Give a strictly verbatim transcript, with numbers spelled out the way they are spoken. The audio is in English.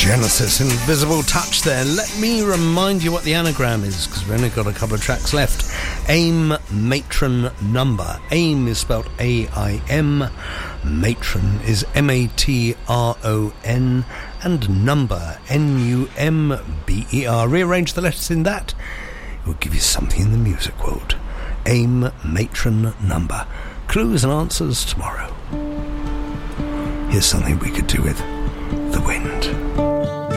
Genesis, Invisible Touch there. Let me remind you what the anagram is, because we've only got a couple of tracks left. AIM Matron Number. AIM is spelled A I M. Matron is M A T R O N. And Number, N U M B E R. Rearrange the letters in that. It will give you something in the music world. AIM Matron Number. Clues and answers tomorrow. Here's something we could do with The Wind.